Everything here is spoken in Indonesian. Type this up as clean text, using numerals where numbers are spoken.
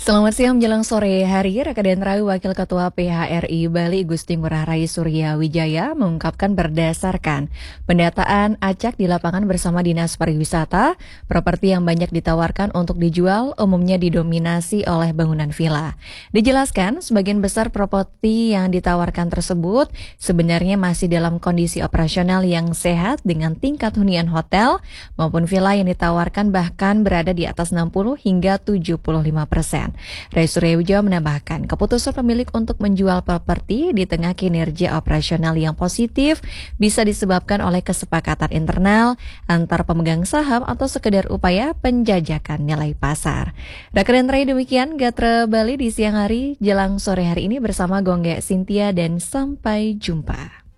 Selamat siang menjelang sore hari, Rakadan Rawi Wakil Ketua PHRI Bali Gusti Ngurah Rai Surya Wijaya mengungkapkan berdasarkan pendataan acak di lapangan bersama Dinas Pariwisata, properti yang banyak ditawarkan untuk dijual umumnya didominasi oleh bangunan villa. Dijelaskan, sebagian besar properti yang ditawarkan tersebut sebenarnya masih dalam kondisi operasional yang sehat dengan tingkat hunian hotel maupun villa yang ditawarkan bahkan berada di atas 60 hingga 75%. Rai Surya Wijaya menambahkan, keputusan pemilik untuk menjual properti di tengah kinerja operasional yang positif bisa disebabkan oleh kesepakatan internal antar pemegang saham atau sekedar upaya penjajakan nilai pasar. Rakadan Rai, demikian Gatra Bali di siang hari jelang sore hari ini bersama Gongge Cynthia dan sampai jumpa.